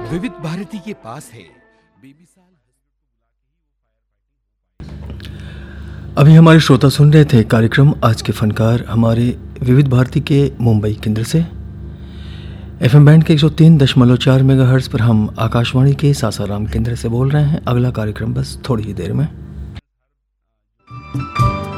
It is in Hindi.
विविध भारती के पास है बेमिसाल। अभी हमारे श्रोता सुन रहे थे कार्यक्रम आज के फनकार हमारे विविध भारती के मुंबई केंद्र से। एफएम बैंड के 103.4 मेगाहर्ट्ज़ पर हम आकाशवाणी के सासाराम केंद्र से बोल रहे हैं। अगला कार्यक्रम बस थोड़ी ही देर में।